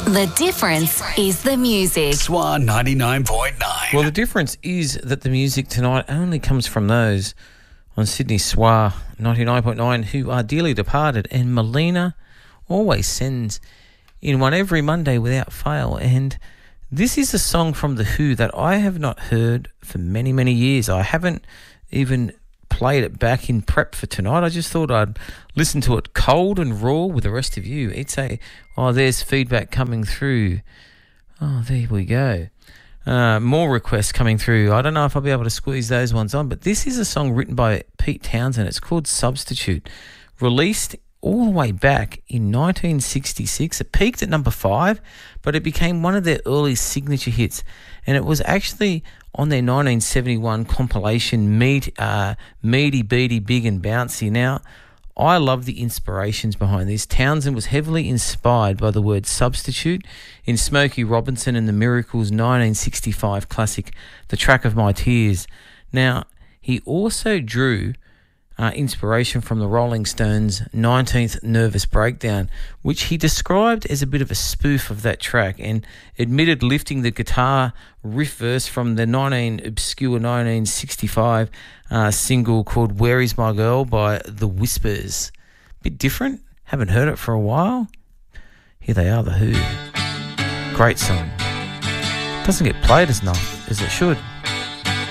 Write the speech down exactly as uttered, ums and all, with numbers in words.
The difference is the music. Swan ninety-nine point nine. Well, the difference is that the music tonight only comes from those on Sydney Swa ninety-nine point nine who are dearly departed, and Melina always sends in one every Monday without fail. And this is a song from The Who that I have not heard for many, many years. I haven't even played it back in prep for tonight. I just thought I'd listen to it cold and raw with the rest of you. It's a, oh, there's feedback coming through. Oh, there we go. Uh, more requests coming through. I don't know if I'll be able to squeeze those ones on, but this is a song written by Pete Townsend. It's called Substitute, released all the way back in nineteen sixty-six. It peaked at number five, but it became one of their early signature hits, and it was actually on their nineteen seventy-one compilation, Meat, uh, Meaty, Beady, Big and Bouncy. Now, I love the inspirations behind this. Townsend was heavily inspired by the word substitute in Smokey Robinson and the Miracles' nineteen sixty-five classic, The Track of My Tears. Now, he also drew uh, inspiration from the Rolling Stones' nineteenth Nervous Breakdown, which he described as a bit of a spoof of that track, and admitted lifting the guitar riff verse from the nineteen obscure nineteen sixty-five uh, single called Where Is My Girl by The Whispers. Bit different, haven't heard it for a while. Here they are, The Who. Great song. Doesn't get played as enough as it should.